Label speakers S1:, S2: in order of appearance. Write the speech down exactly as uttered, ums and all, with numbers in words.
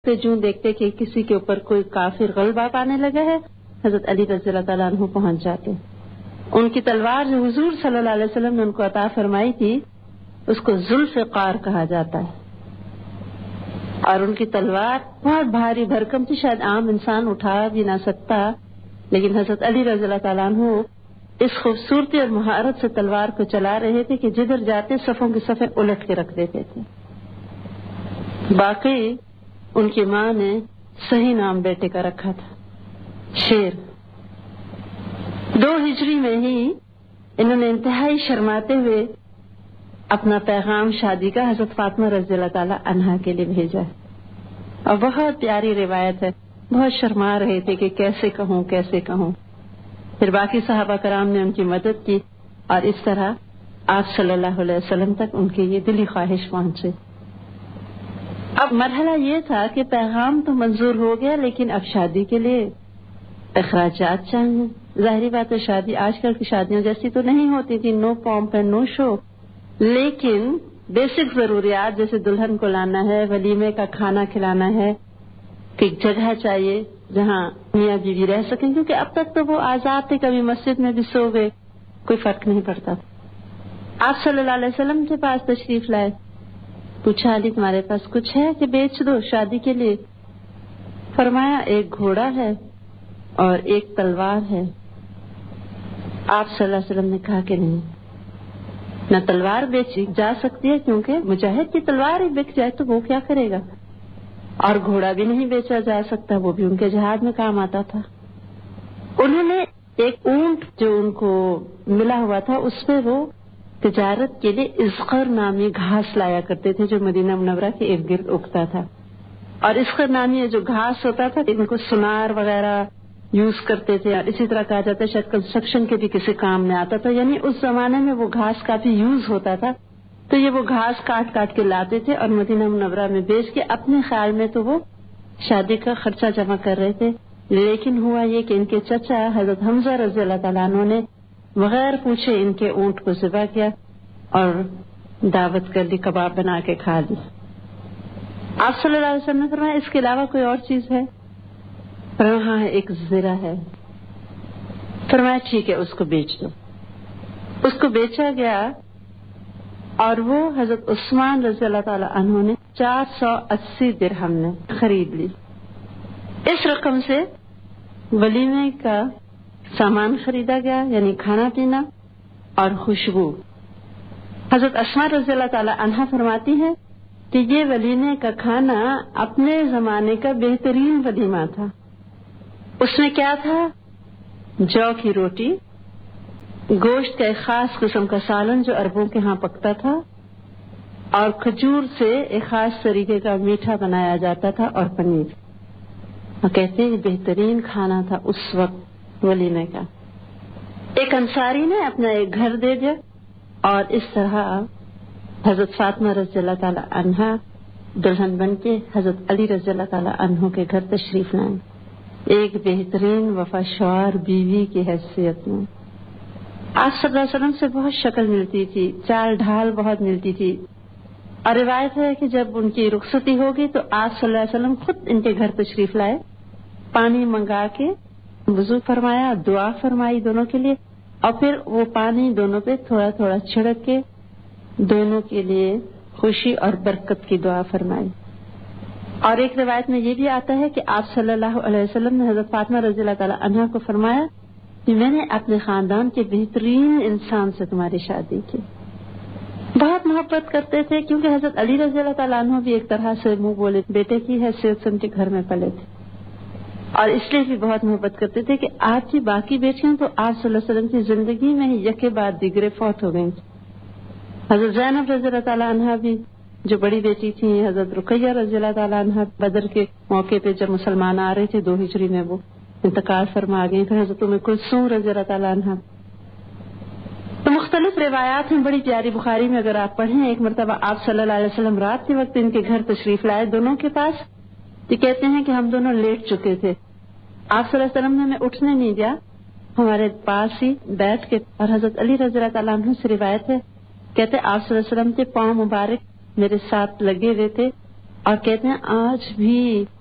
S1: کہ جو دیکھتے کہ کسی کے اوپر کوئی کافر غلبہ پانے لگا ہے، حضرت علی رضی اللہ تعالیٰ عنہ پہنچ جاتے. ان کی تلوار جو حضور صلی اللہ علیہ وسلم نے ان کو عطا فرمائی تھی اس کو ذوالفقار کہا جاتا ہے، اور ان کی تلوار بہت بھاری بھرکم تھی، شاید عام انسان اٹھا بھی نہ سکتا، لیکن حضرت علی رضی اللہ تعالیٰ عنہ اس خوبصورتی اور مہارت سے تلوار کو چلا رہے تھے کہ جدھر جاتے صفوں کی صفیں الٹ کے رکھ دیتے تھے. باقی ان کی ماں نے صحیح نام بیٹے کا رکھا تھا، شیر. دو ہجری میں ہی انہوں نے انتہائی شرماتے ہوئے اپنا پیغام شادی کا حضرت فاطمہ رضی اللہ تعالی عنہا کے لیے بھیجا، اور بہت پیاری روایت ہے، بہت شرما رہے تھے کہ کیسے کہوں کیسے کہوں. پھر باقی صحابہ کرام نے ان کی مدد کی، اور اس طرح آپ صلی اللہ علیہ وسلم تک ان کی یہ دلی خواہش پہنچے. اب مرحلہ یہ تھا کہ پیغام تو منظور ہو گیا، لیکن اب شادی کے لیے اخراجات چاہیے. ظاہری بات ہے شادی آج کل کی شادیوں جیسی تو نہیں ہوتی تھی، نو پومپ اینڈ نو شو، لیکن بیسک ضروریات جیسے دلہن کو لانا ہے، ولیمے کا کھانا کھلانا ہے، کہ جگہ چاہیے جہاں میاں بیوی رہ سکیں، کیونکہ اب تک تو وہ آزاد تھے، کبھی مسجد میں بھی سو گئے، کوئی فرق نہیں پڑتا. آپ صلی اللہ علیہ وسلم کے پاس تشریف لائے، پوچھا علی تمہارے پاس کچھ ہے کہ بیچ دو شادی کے لیے؟ فرمایا ایک گھوڑا ہے اور ایک تلوار ہے. آپ صلی اللہ علیہ وسلم نے کہا کہ نہیں، نہ تلوار بیچی جا سکتی ہے، کیونکہ مجاہد کی تلوار ہی بک جائے تو وہ کیا کرے گا، اور گھوڑا بھی نہیں بیچا جا سکتا، وہ بھی ان کے جہاد میں کام آتا تھا. انہوں نے ایک اونٹ جو ان کو ملا ہوا تھا اس پہ وہ تجارت کے لیے اسقر نامی گھاس لایا کرتے تھے جو مدینہ منورہ کے ارد گرد اگتا تھا، اور اسقر نامی جو گھاس ہوتا تھا ان کو سنار وغیرہ یوز کرتے تھے، اور اسی طرح کہا جاتا ہے شاید کنسٹرکشن کے بھی کسی کام میں آتا تھا. یعنی اس زمانے میں وہ گھاس کافی یوز ہوتا تھا، تو یہ وہ گھاس کاٹ کاٹ کے لاتے تھے اور مدینہ منورہ میں بیچ کے اپنے خیال میں تو وہ شادی کا خرچہ جمع کر رہے تھے. لیکن ہوا یہ کہ ان کے چچا حضرت حمزہ رضی اللہ تعالیٰ عنہ نے بغیر پوچھے ان کے اونٹ کو ذبح کیا اور دعوت کر لی، کباب بنا کے کھا لی. آپ صلی اللہ علیہ وسلم نے فرمایا اس کے علاوہ کوئی اور چیز ہے؟ فرمایا ہاں ایک زرہ ہے. فرمایا ٹھیک ہے اس کو بیچ دو. اس کو بیچا گیا اور وہ حضرت عثمان رضی اللہ تعالی عنہ نے چار سو اسی درہم میں خرید لی. اس رقم سے ولیمے کا سامان خریدا گیا، یعنی کھانا پینا اور خوشبو. حضرت اسماء رضی اللہ تعالی عنہا فرماتی ہے کہ یہ ولیمے کا کھانا اپنے زمانے کا بہترین ولیمہ تھا. اس میں کیا تھا؟ جو کی روٹی، گوشت کا ایک خاص قسم کا سالن جو عربوں کے ہاں پکتا تھا، اور کھجور سے ایک خاص طریقے کا میٹھا بنایا جاتا تھا، اور پنیر. وہ کہتے ہیں بہترین کھانا تھا اس وقت ولیمے کا. ایک انصاری نے اپنا ایک گھر دے دیا، اور اس طرح حضرت فاطمہ رضی اللہ تعالی عنہا دلہن بن کے حضرت علی رضی اللہ تعالی عنہ کے گھر تشریف لائیں، ایک بہترین وفاشوار بیوی کی حیثیت میں. آپ صلی اللہ علیہ وسلم سے بہت شکل ملتی تھی، چال ڈھال بہت ملتی تھی، اور روایت ہے کہ جب ان کی رخصتی ہوگی تو آپ صلی اللہ علیہ وسلم خود ان کے گھر تشریف لائے، پانی منگا کے وضو فرمایا، دعا فرمائی دونوں کے لیے، اور پھر وہ پانی دونوں پہ تھوڑا تھوڑا چھڑک کے دونوں کے لیے خوشی اور برکت کی دعا فرمائی. اور ایک روایت میں یہ بھی آتا ہے کہ آپ صلی اللہ علیہ وسلم نے حضرت فاطمہ رضی اللہ تعالی عنہا کو فرمایا کہ میں نے اپنے خاندان کے بہترین انسان سے تمہاری شادی کی. بہت محبت کرتے تھے، کیونکہ حضرت علی رضی اللہ تعالیٰ عنہ بھی ایک طرح سے منہ بولے بیٹے کی حیثیت سے ان کے گھر میں پلے تھے، اور اس لیے بھی بہت محبت کرتے تھے کہ آپ کی باقی بیٹیاں تو آپ صلی اللہ علیہ وسلم کی زندگی میں ہی یکے بعد دیگرے فوت ہو گئیں. حضرت زینب رضی اللہ تعالیٰ عنہ بھی جو بڑی بیٹی تھی، حضرت رقیہ رضی اللہ تعالیٰ عنہ بدر کے موقع پہ جب مسلمان آ رہے تھے دو ہجری میں وہ انتقال فرما گئی. پھر حضرت ام کلثوم رضی اللہ تعالیٰ عنہ. تو مختلف روایات ہیں بڑی پیاری. بخاری میں اگر آپ پڑھیں ایک مرتبہ آپ صلی اللہ علیہ وسلم رات کے وقت ان کے گھر تشریف لائے دونوں کے پاس، تو کہتے ہیں کہ ہم دونوں لیٹ چکے تھے. آپ صلی اللہ علیہ وسلم نے ہمیں اٹھنے نہیں دیا، ہمارے پاس ہی بیٹھ کے، اور حضرت علی رضی اللہ تعالیٰ عنہ سے روایت ہے کہتے آپ صلی اللہ علیہ وسلم کے پاؤں مبارک میرے ساتھ لگے ہوئے تھے، اور کہتے ہیں آج بھی